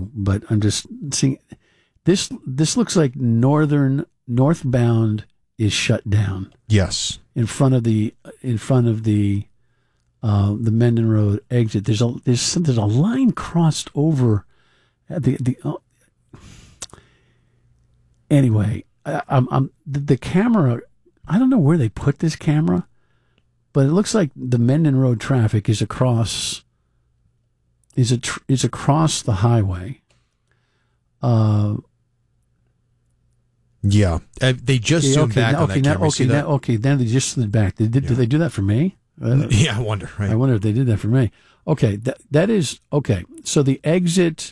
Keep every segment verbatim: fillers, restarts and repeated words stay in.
wrong, but I'm just seeing this. This looks like northern northbound is shut down. Yes, in front of the in front of the uh, the Mendon Road exit. There's a there's some, there's a line crossed over at the the. Uh, anyway, I, I'm I'm the, the camera. I don't know where they put this camera, but it looks like the Mendon Road traffic is across. Is a tr- is across the highway. Uh. Yeah, uh, they just okay, zoomed okay, back now, on okay, that now, camera. okay, now, okay, then they just slid back. They did, Yeah. Did they do that for me? Uh, yeah, I wonder. Right? I wonder if they did that for me. Okay, that that is okay. So the exit.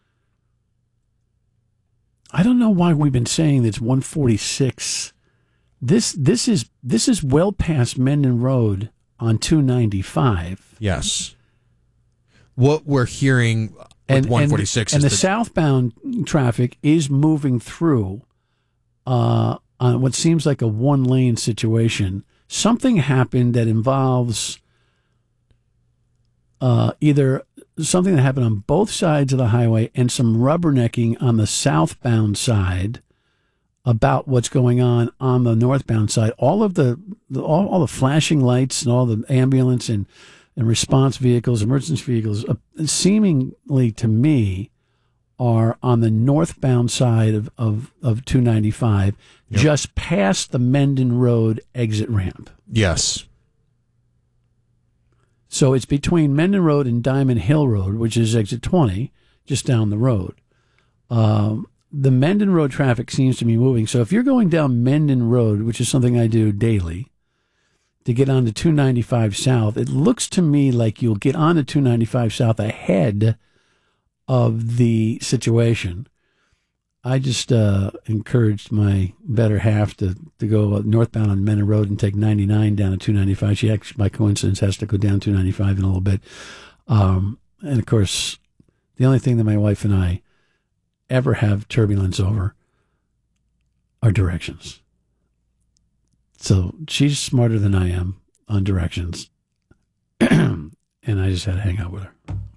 I don't know why we've been saying that it's one forty-six. This this is this is well past Mendon Road on two ninety-five. Yes. What we're hearing with and one forty-six and, is and the that southbound traffic is moving through uh, on what seems like a one-lane situation. Something happened that involves uh, either something that happened on both sides of the highway and some rubbernecking on the southbound side about what's going on on the northbound side. All of the, the all, all the flashing lights and all the ambulance and, and response vehicles, emergency vehicles, uh, seemingly to me are on the northbound side of, of, of two ninety-five, yep. just past the Mendon Road exit ramp. Yes. So it's between Mendon Road and Diamond Hill Road, which is exit twenty, just down the road. Um, the Mendon Road traffic seems to be moving. So if you're going down Mendon Road, which is something I do daily, to get onto two ninety-five South, it looks to me like you'll get onto two ninety-five South ahead of the situation. I just uh, encouraged my better half to, to go northbound on Mendon Road and take ninety-nine down to two ninety-five. She actually, by coincidence, has to go down two ninety-five in a little bit. Um, and, of course, the only thing that my wife and I ever have turbulence over are directions. So she's smarter than I am on directions. And I just had to hang out with her.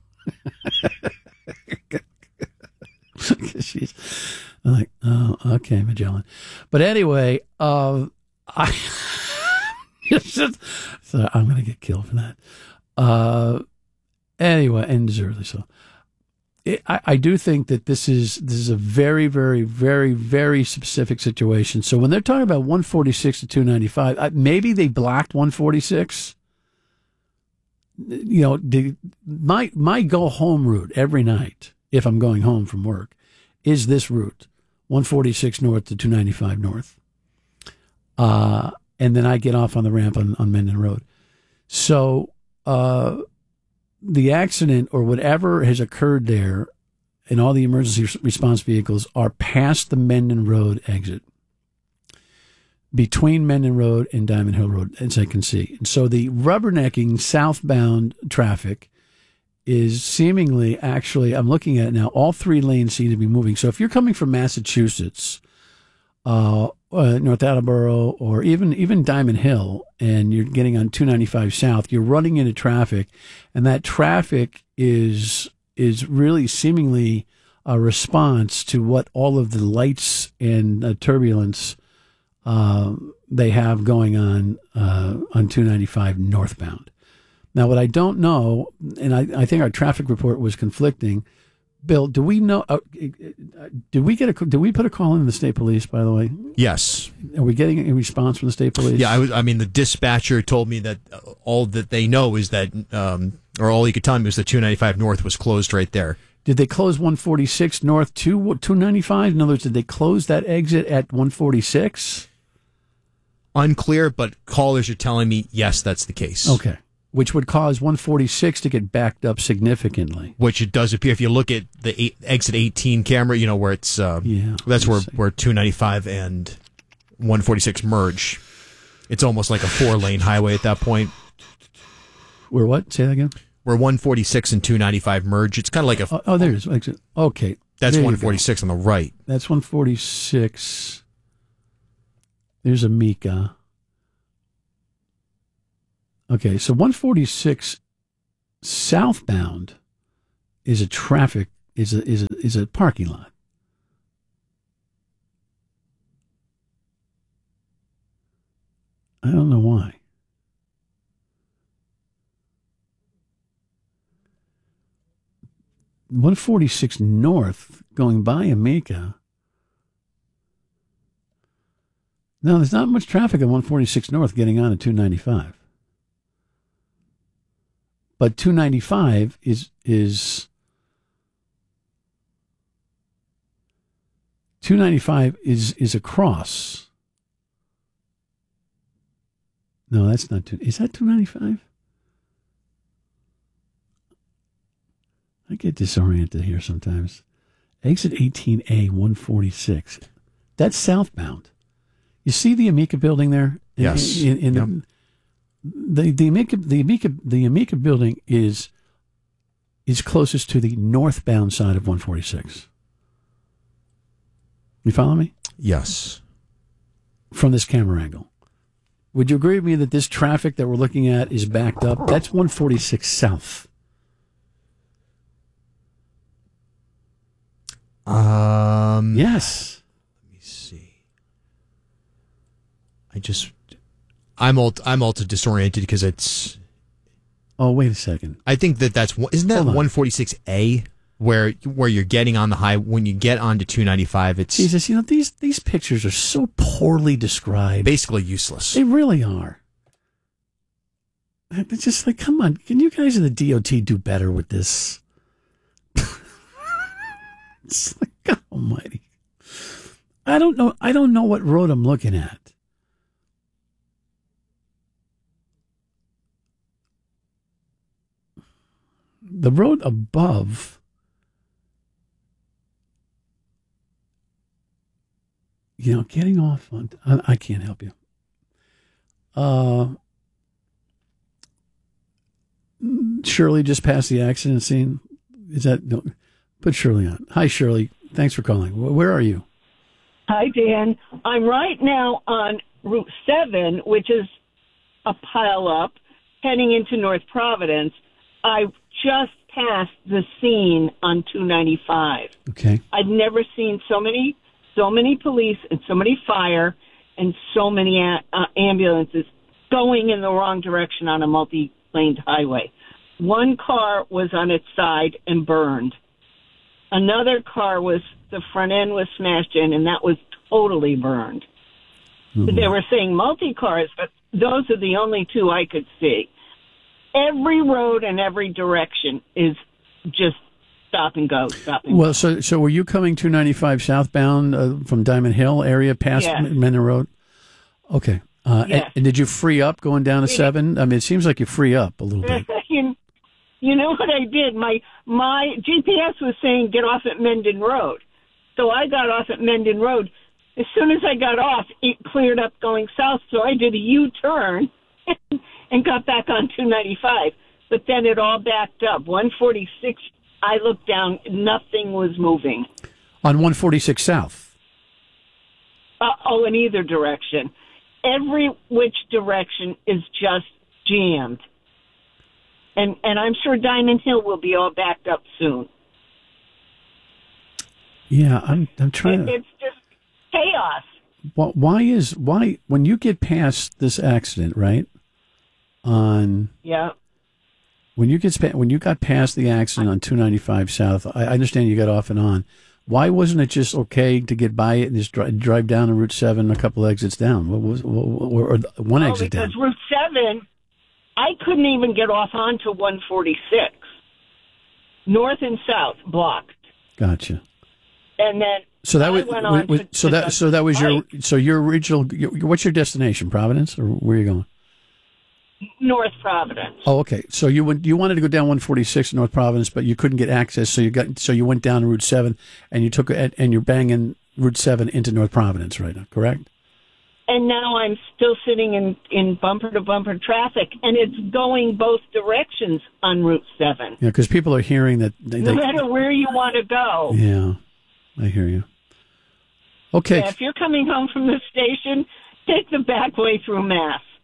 She's I'm like, oh, okay, Magellan. But anyway, uh, I just, so I'm going to get killed for that. Uh, anyway, and deservedly so. It, I, I do think that this is this is a very, very, very, very specific situation. So when they're talking about one forty-six to two ninety-five, I, maybe they blocked one forty-six. You know, the, my my go home route every night, if I'm going home from work, is this route, one forty-six north to two ninety-five north. Uh, and then I get off on the ramp on, on Mendon Road. So uh, the accident or whatever has occurred there and all the emergency response vehicles are past the Mendon Road exit, between Mendon Road and Diamond Hill Road, as I can see. And so the rubbernecking southbound traffic is seemingly actually, I'm looking at it now, all three lanes seem to be moving. So if you're coming from Massachusetts, uh, uh, North Attleboro, or even, even Diamond Hill, and you're getting on two ninety-five South, you're running into traffic, and that traffic is is really seemingly a response to what all of the lights and uh, turbulence uh, they have going on uh, on two ninety-five northbound. Now, what I don't know, and I, I think our traffic report was conflicting. Bill, do we know? Uh, did we get a? Did we put a call in the state police? By the way, yes. Are we getting a response from the state police? Yeah, I was. I mean, the dispatcher told me that all that they know is that, um, or all he could tell me was that two ninety-five North was closed right there. Did they close one forty-six North to two ninety-five? In other words, did they close that exit at one forty-six? Unclear, but callers are telling me yes, that's the case. Okay. Which would cause one forty-six to get backed up significantly. Which it does appear if you look at the eight, exit eighteen camera, you know, where it's, uh, yeah, that's where, where two ninety-five and one forty-six merge. It's almost like a four lane highway at that point. Where what? Say that again? Where one forty-six and two ninety-five merge. It's kind of like a. Oh, oh there it is. Exit. Okay. That's one forty-six on the right. That's one forty-six. There's a Mika. Okay, so one forty-six southbound is a traffic is a is a, is a parking lot. I don't know why. one forty-six North going by Amica. No, there's not much traffic on one forty-six North getting on at two ninety-five. But two ninety-five is is two ninety-five is is across. No, that's not two. Is that two ninety-five? I get disoriented here sometimes. Exit eighteen A, one forty-six. That's southbound. You see the Amica building there? In, Yes. In, in yep. the, the the Amica the Amica the Amica building is is closest to the northbound side of one forty-six. You follow me? Yes. From this camera angle. Would you agree with me that this traffic that we're looking at is backed up? That's one forty-six South. Um. Yes. Let me see. I just, I'm all, I'm all too disoriented because it's. Oh, wait a second. I think that that's isn't that Hold on. one forty-six A where where you're getting on the high when you get onto two ninety-five. It's Jesus, you know, these these pictures are so poorly described. basically useless. They really are. It's just like, come on, can you guys in the D O T do better with this? It's like, God almighty. I don't know. I don't know what road I'm looking at. The road above, you know, getting off on, I, I can't help you. Uh, Shirley just passed the accident scene. Is that, no, put Shirley on. Hi, Shirley. Thanks for calling. Wh- Where are you? Hi, Dan. I'm right now on Route seven, which is a pile up, heading into North Providence. I just passed the scene on two ninety-five. Okay. I've never seen so many, so many police and so many fire and so many a- uh, ambulances going in the wrong direction on a multi-laned highway. One car was on its side and burned. Another car was, the front end was smashed in, and that was totally burned. Mm-hmm. They were saying multi-cars, but those are the only two I could see. Every road in every direction is just stop and go, stop and Well, go. so so were you coming two ninety-five southbound uh, from Diamond Hill area past Yes. Mendon Road? Okay. Uh, Yes. and, and did you free up going down to seven? I mean, it seems like you free up a little bit. you, you know what I did? My my G P S was saying get off at Mendon Road. So I got off at Mendon Road. As soon as I got off, it cleared up going south, so I did a U-turn and got back on two ninety-five. But then it all backed up. one forty-six, I looked down, nothing was moving. On one forty-six South. Uh, oh, in either direction. Every which direction is just jammed. And and I'm sure Diamond Hill will be all backed up soon. Yeah, I'm I'm trying It, to. it's just chaos. Wh- Why is why when you get past this accident, right? On Yeah. when you get pa- when you got past the accident on two ninety-five South, I I understand you got off and on. Why wasn't it just okay to get by it and just dri- drive down to Route Seven, a couple of exits down? What was what, or, or one Oh, exit because down? Route seven, I couldn't even get off onto one forty-six. North and south blocked. Gotcha. And then So that I was, went on was- to- so to that the so that was your bike. so your original. Your, what's your destination? Providence, or where are you going? North Providence. Oh, okay. So you went you wanted to go down one forty-six North Providence, but you couldn't get access, so you got so you went down to Route Seven, and you took it, and you're banging Route Seven into North Providence right now, correct? And now I'm still sitting in, in bumper-to-bumper traffic, and it's going both directions on Route seven. Yeah, because people are hearing that. They, No they, matter where you want to go. yeah, I hear you. Okay. Yeah, if you're coming home from the station, take the back way through Mass.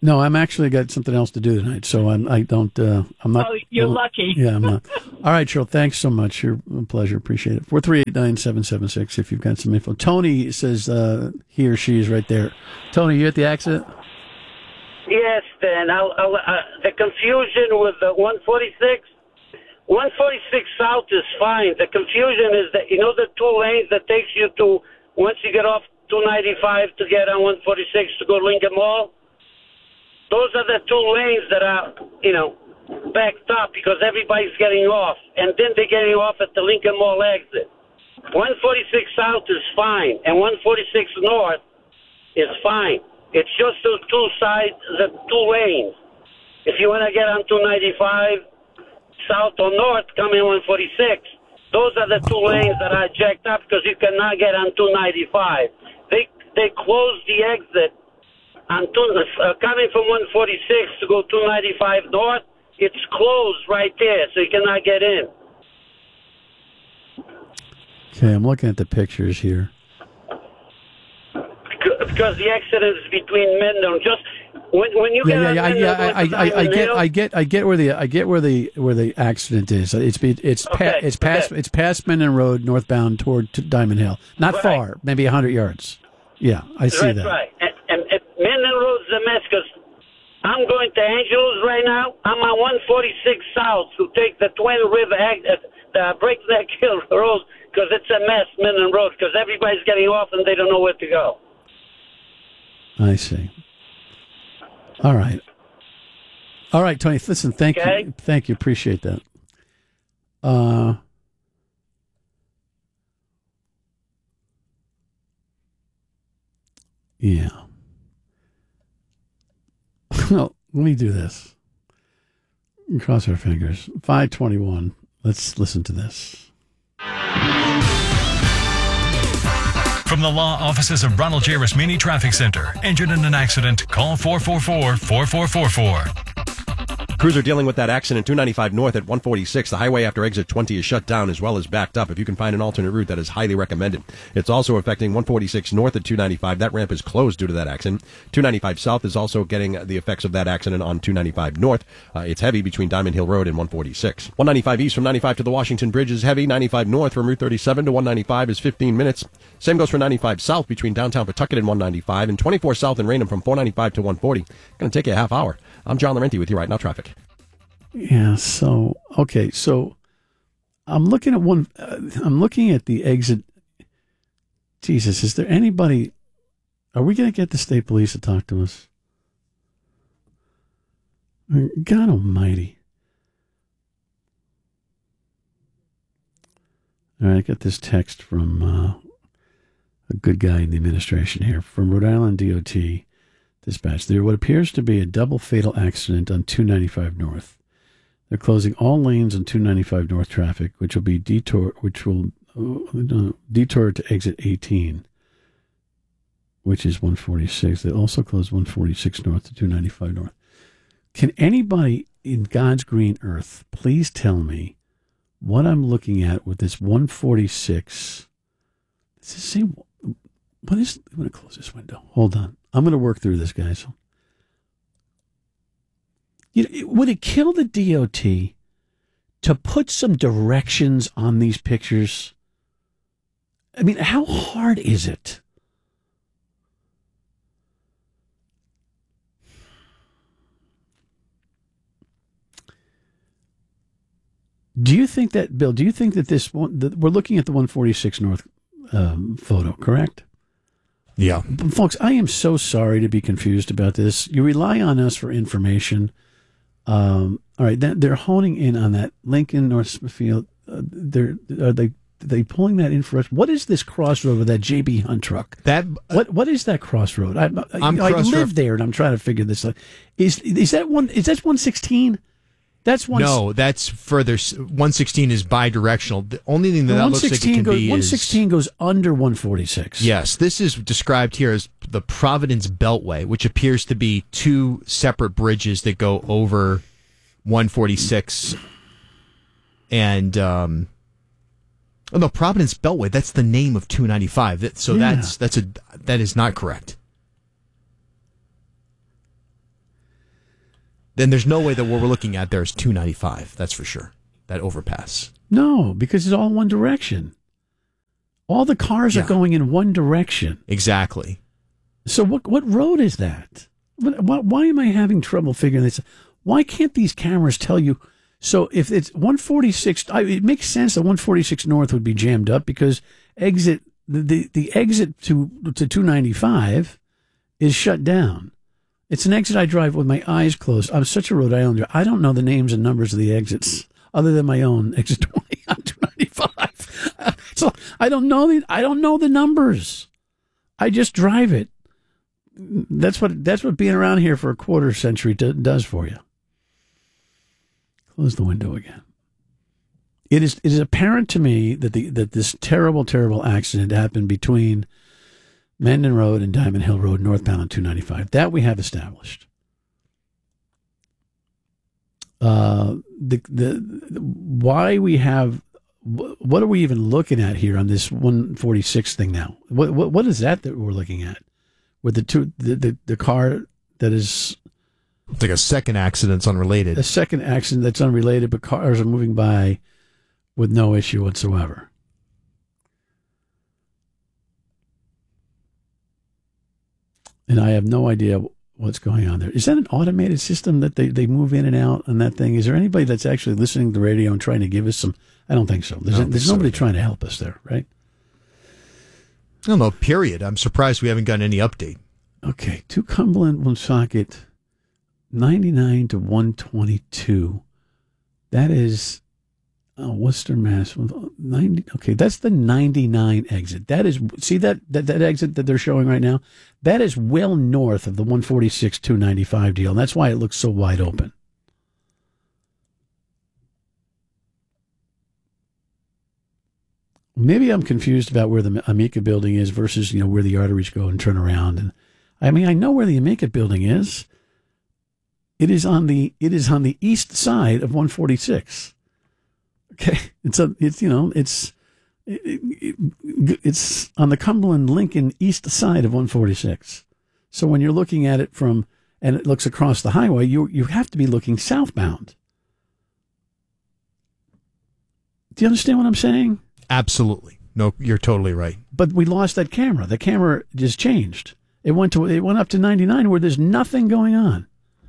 No, I'm actually got something else to do tonight, so I'm, I don't. Uh, I'm not. Oh, you're I'm, lucky. Yeah, I'm not. All right, Cheryl. Thanks so much. Your pleasure. Appreciate it. Four three eight nine seven seven six. If you've got some info. Tony says uh, he or she is right there. Tony, you at the accident? Yes, Dan. I'll, I'll, uh, the confusion with the one forty-six. one forty-six South is fine. The confusion is that, you know, the two lanes that takes you to, once you get off two ninety-five to get on one forty-six to go to Lincoln Mall? Those are the two lanes that are, you know, backed up because everybody's getting off. And then they're getting off at the Lincoln Mall exit. one forty-six South is fine, and one forty-six North is fine. It's just those two sides, the two lanes. If you want to get on two ninety-five, South or North, come in one forty-six. Those are the two lanes that are jacked up because you cannot get on two ninety-five. They they closed the exit on two, uh, coming from one forty-six to go two ninety-five North. It's closed right there, so you cannot get in. Okay, I'm looking at the pictures here. Because the accident is between Mendon. Just when when you Yeah, get yeah, on yeah. Mendon I, I, with I, I Diamond get, Hill- I get, I get where the, I get where the, where the accident is. It's, be- it's, pa- Okay, it's past, okay. it's past Mendon Road, northbound toward to Diamond Hill. Not Right. far, maybe a hundred yards. Yeah, I see That's that. right. And, and, and Mendon Road's a mess because I'm going to Angelo's right now. I'm on one forty-six South to take the Twin River, uh, the Breakneck Hill Road because it's a mess, Mendon Road, because everybody's getting off and they don't know where to go. I see. All right. All right, Tony. Listen, thank Okay. you. Thank you. Appreciate that. Uh, yeah. Well, let me do this. Cross our fingers. five twenty-one. Let's listen to this. From the law offices of Ronald J. Rasmini Traffic Center. Injured in an accident? Call four four four, four four four four. Crews are dealing with that accident, two ninety-five North at one forty-six. The highway after exit twenty is shut down as well as backed up. If you can find an alternate route, that is highly recommended. It's also affecting one forty-six North at two ninety-five. That ramp is closed due to that accident. two ninety-five South is also getting the effects of that accident on two ninety-five North. Uh, it's heavy between Diamond Hill Road and one forty-six. one ninety-five East from ninety-five to the Washington Bridge is heavy. ninety-five North from Route thirty-seven to one ninety-five is fifteen minutes. Same goes for ninety-five South between downtown Pawtucket and one ninety-five, and twenty-four South in Raynham from four ninety-five to one forty. Going to take you a half hour. I'm John Laurenti with you right now, traffic. Yeah. So okay. So I'm looking at one. Uh, I'm looking at the exit. Jesus, is there anybody? Are we going to get the state police to talk to us? God Almighty! All right, I got this text from uh, a good guy in the administration here from Rhode Island D O T dispatch. There what appears to be a double fatal accident on two ninety-five North. They're closing all lanes on two ninety-five North traffic, which will be detour, which will uh, detour to exit eighteen, which is one forty-six. They also close one forty-six North to two ninety-five North. Can anybody in God's green earth please tell me what I'm looking at with this one forty-six? Does it say, what is, I'm going to close this window. Hold on. I'm going to work through this, guys. You know, would it kill the D O T to put some directions on these pictures? I mean, how hard is it? Do you think that, Bill, do you think that this one, that we're looking at the one forty-six North um, photo, correct? Yeah. Folks, I am so sorry to be confused about this. You rely on us for information. Um, all right, that, they're honing in on that Lincoln North Smithfield. Uh, they're are they are they pulling that in for us? What is this crossroad with that J B Hunt truck? That uh, what what is that crossroad? I, I, I'm I crossroad- live there, and I'm trying to figure this out. Is is that one? Is that one sixteen? That's one. No, that's further. one sixteen is bi-directional. The only thing that, that looks like it can goes, be one is... sixteen goes under one forty-six. Yes, this is described here as the Providence Beltway, which appears to be two separate bridges that go over one forty-six and... Um, oh, no, Providence Beltway, that's the name of two ninety-five. That, so Yeah. that's that's a that is not correct. then there's no way that what we're looking at there is two ninety-five. That's for sure. That overpass. No, because it's all one direction. All the cars Yeah. are going in one direction. Exactly. So what what road is that? What, why, why am I having trouble figuring this? Why can't these cameras tell you? So if it's one forty-six, I, it makes sense that one forty-six North would be jammed up because exit the, the, the exit to to two ninety-five is shut down. It's an exit I drive with my eyes closed. I'm such a Rhode Islander. I don't know the names and numbers of the exits other than my own exit twenty on two ninety-five. So I don't know the I don't know the numbers. I just drive it. That's what that's what being around here for a quarter century do, does for you. Close the window again. It is it is apparent to me that the that this terrible terrible accident happened between Mendon Road and Diamond Hill Road, northbound on two ninety-five. That we have established. Uh, the, the the why we have what are we even looking at here on this one forty-six thing now? What what what is that that we're looking at? With the two the the, the car that is It's like a second accident's unrelated. a second accident that's unrelated, but cars are moving by with no issue whatsoever. And I have no idea what's going on there. Is that an automated system that they, they move in and out on that thing? Is there anybody that's actually listening to the radio and trying to give us some? I don't think so. There's, don't there's think nobody so. trying to help us there, right? I don't know, period. I'm surprised we haven't gotten any update. Okay, to Cumberland, Woonsocket, ninety-nine to one twenty-two. That is uh, Worcester, Mass. ninety. Okay, that's the ninety-nine exit. That is, see that, that that exit that they're showing right now? That is well north of the one forty-six two ninety-five deal. And that's why it looks so wide open. Maybe I'm confused about where the Amica building is versus, you know, where the arteries go and turn around. And I mean, I know where the Amica building is. It is on the it is on the east side of one forty-six. Okay, it's a it's you know it's it, it, it's on the Cumberland Lincoln east side of one forty-six. So when you're looking at it from and it looks across the highway, you you have to be looking southbound. Do you understand what I'm saying? Absolutely. No, you're totally right. But we lost that camera. The camera just changed. It went to it went up to ninety-nine where there's nothing going on.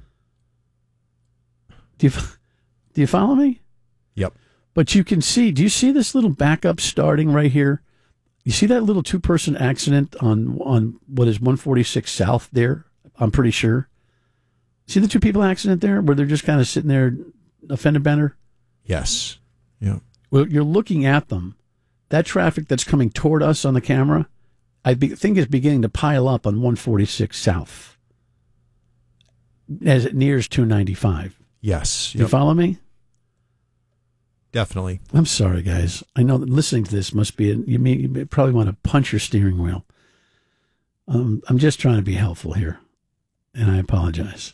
Do you do you follow me? Yep. But you can see. Do you see this little backup starting right here? You see that little two-person accident on on what is one forty-six South there? I'm pretty sure. See the two people accident there where they're just kind of sitting there, a fender bender. Yes. Yeah. Well, you're looking at them. That traffic that's coming toward us on the camera, I be, think is beginning to pile up on one forty-six South as it nears two ninety-five. Yes. Do you Yep. follow me? Definitely. I'm sorry, guys. I know that listening to this must be, a, you, may, you may probably want to punch your steering wheel. Um, I'm just trying to be helpful here, and I apologize.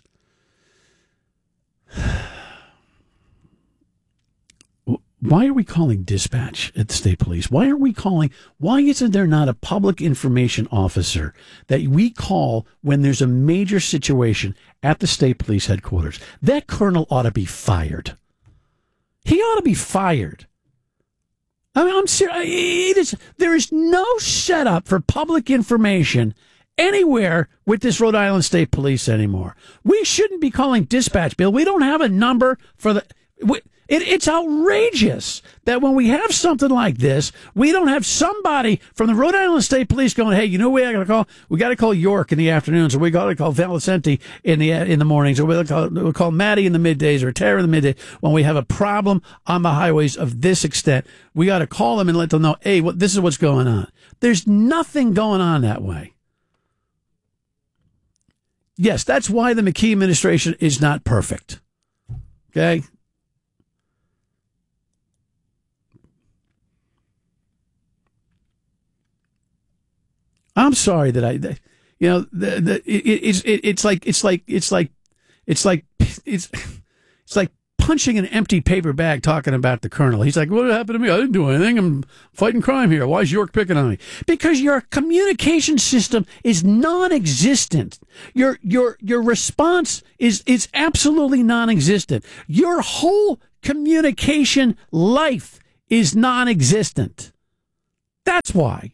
Why are we calling dispatch at the state police? Why are we calling? Why isn't there not a public information officer that we call when there's a major situation at the state police headquarters? That colonel ought to be fired. He ought to be fired. I mean, I'm serious. It is, there is no setup for public information anywhere with this Rhode Island State Police anymore. We shouldn't be calling dispatch, Bill. We don't have a number for the... We, It, it's outrageous that when we have something like this, we don't have somebody from the Rhode Island State Police going, "Hey, you know what we got to call? We got to call York in the afternoons, or we got to call Valicenti in the in the mornings, or we'll call we'll call Maddie in the middays, or Tara in the midday." When we have a problem on the highways of this extent, we got to call them and let them know, "Hey, what this is what's going on." There's nothing going on that way. Yes, that's why the McKee administration is not perfect. Okay. I'm sorry that I, you know, the, the, it, it's it, it's like it's like it's like it's like it's it's like punching an empty paper bag talking about the colonel. He's like, what happened to me? I didn't do anything. I'm fighting crime here. Why is York picking on me? Because your communication system is non-existent. Your your your response is is absolutely non-existent. Your whole communication life is non-existent. That's why.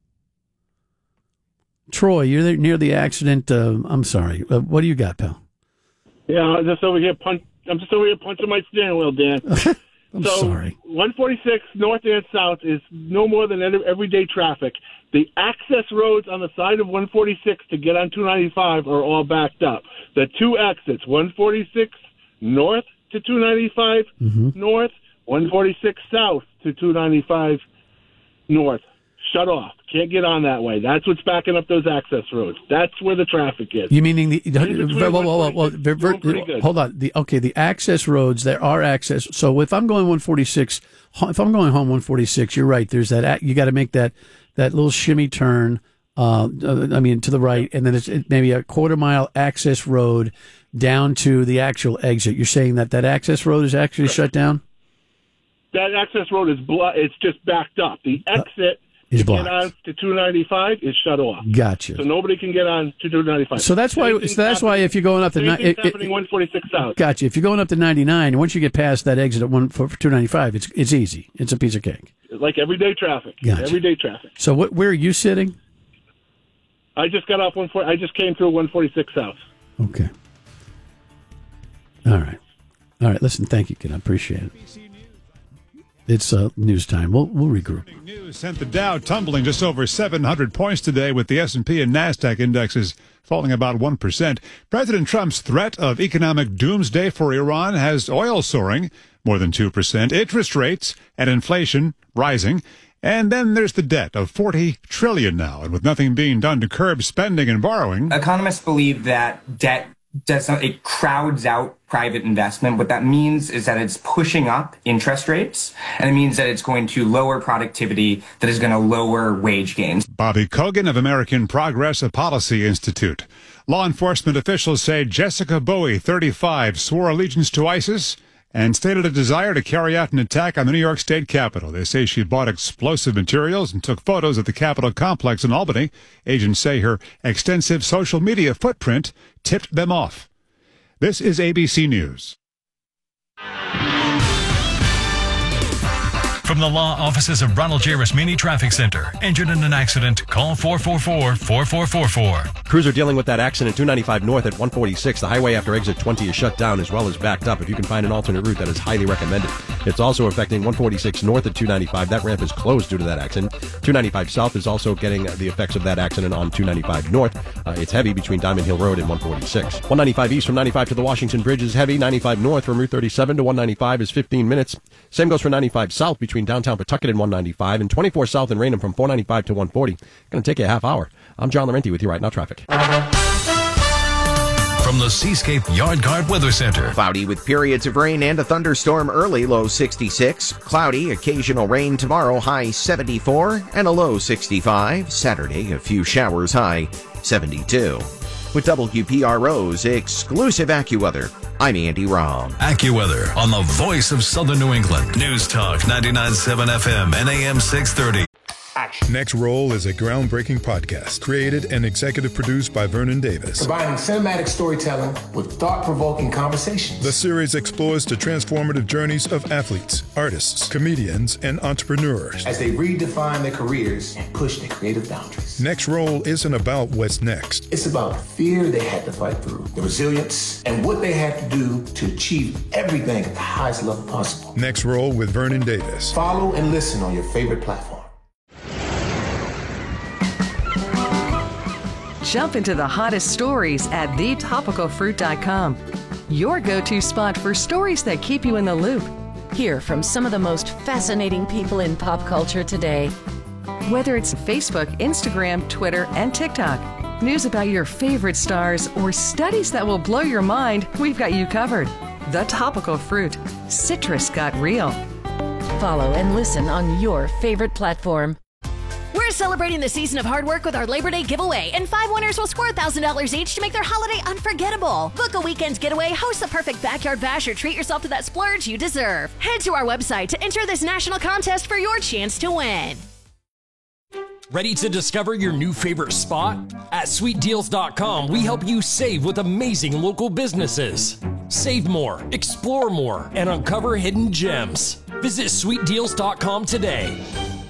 Troy, you're there near the accident. Uh, I'm sorry. Uh, what do you got, pal? Yeah, I'm just over here punch. I'm just over here punching my steering wheel, Dan. I'm so, sorry. one forty-six north and south is no more than everyday traffic. The access roads on the side of one forty-six to get on two ninety-five are all backed up. The two exits, one forty-six north to two ninety-five mm-hmm. north, one forty-six south to two ninety-five north. Shut off. Can't get on that way. That's what's backing up those access roads. That's where the traffic is. You meaning the? Whoa, whoa, whoa, whoa, ver, ver, hold on. The okay, the access roads. There are access. So if I'm going one forty-six, if I'm going home one forty-six, you're right. There's that. You got to make that that little shimmy turn. Uh, I mean, to the right, and then it's maybe a quarter mile access road down to the actual exit. You're saying that that access road is actually shut down? That access road is blo- It's just backed up. The exit. Uh, Is to blocked. get on to two ninety-five is shut off. Gotcha. So nobody can get on to two ninety-five. So that's why. So that's why if you're going up to ni- it, happening one forty-six south. Gotcha. If you're going up to ninety-nine, once you get past that exit at one for two ninety-five, it's it's easy. It's a piece of cake. Like everyday traffic. Gotcha. Everyday traffic. So what? Where are you sitting? I just got off one forty. I just came through one forty-six south. Okay. All right. All right. Listen, thank you, kid. I appreciate it. It's uh, news time. We'll we'll regroup. News sent the Dow tumbling just over seven hundred points today, with the S and P and NASDAQ indexes falling about one percent. President Trump's threat of economic doomsday for Iran has oil soaring more than two percent, interest rates and inflation rising. And then there's the debt of forty trillion dollars now. And with nothing being done to curb spending and borrowing. Economists believe that debt does not, it crowds out private investment. What that means is that it's pushing up interest rates, and it means that it's going to lower productivity, that is going to lower wage gains. Bobby Kogan of American Progress, a policy institute. Law enforcement officials say Jessica Bowie, thirty-five, swore allegiance to ISIS and stated a desire to carry out an attack on the New York State Capitol. They say she bought explosive materials and took photos at the Capitol complex in Albany. Agents say her extensive social media footprint tipped them off. This is A B C News. From the law offices of Ronald J. Rasmini Traffic Center. Injured in an accident? Call four four four, four four four four. Crews are dealing with that accident two ninety-five north at one forty-six. The highway after exit twenty is shut down as well as backed up. If you can find an alternate route, that is highly recommended. It's also affecting one forty-six north at two ninety-five. That ramp is closed due to that accident. two ninety-five south is also getting the effects of that accident on two ninety-five north. Uh, it's heavy between Diamond Hill Road and one forty-six. one ninety-five east from ninety-five to the Washington Bridge is heavy. ninety-five north from Route thirty-seven to one ninety-five is fifteen minutes. Same goes for ninety-five south between downtown Pawtucket and one ninety-five, and twenty-four south and Raynham from four ninety-five to one forty. Going to take you a half hour. I'm John Laurenti with you right now, traffic. From the Seascape Yard Guard Weather Center. Cloudy with periods of rain and a thunderstorm early, low sixty-six. Cloudy, occasional rain tomorrow, high seventy-four, and a low sixty-five. Saturday, a few showers, high seventy-two. With W P R O's exclusive AccuWeather, I'm Andy Rahm. AccuWeather on the voice of Southern New England. News Talk ninety-nine point seven F M and A M six thirty. Next Roll is a groundbreaking podcast created and executive produced by Vernon Davis. Combining cinematic storytelling with thought-provoking conversations. The series explores the transformative journeys of athletes, artists, comedians, and entrepreneurs as they redefine their careers and push their creative boundaries. Next Roll isn't about what's next. It's about the fear they had to fight through, the resilience, and what they had to do to achieve everything at the highest level possible. Next Roll with Vernon Davis. Follow and listen on your favorite platform. Jump into the hottest stories at the topical fruit dot com. Your go-to spot for stories that keep you in the loop. Hear from some of the most fascinating people in pop culture today. Whether it's Facebook, Instagram, Twitter, and TikTok, news about your favorite stars, or studies that will blow your mind, we've got you covered. The Topical Fruit. Citrus got real. Follow and listen on your favorite platform. We're celebrating the season of hard work with our Labor Day giveaway, and five winners will score one thousand dollars each to make their holiday unforgettable. Book a weekend getaway, host the perfect backyard bash, or treat yourself to that splurge you deserve. Head to our website to enter this national contest for your chance to win. Ready to discover your new favorite spot? At sweet deals dot com, we help you save with amazing local businesses. Save more, explore more, and uncover hidden gems. Visit sweet deals dot com today.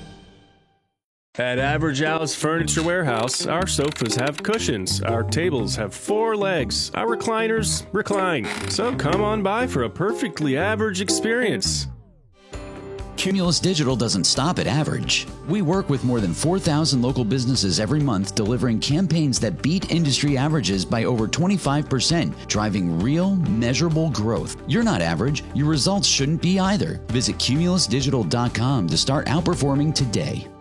At Average Al's Furniture Warehouse, our sofas have cushions, our tables have four legs, our recliners recline. So come on by for a perfectly average experience. Cumulus Digital doesn't stop at average. We work with more than four thousand local businesses every month, delivering campaigns that beat industry averages by over twenty-five percent, driving real, measurable growth. You're not average. Your results shouldn't be either. Visit cumulus digital dot com to start outperforming today.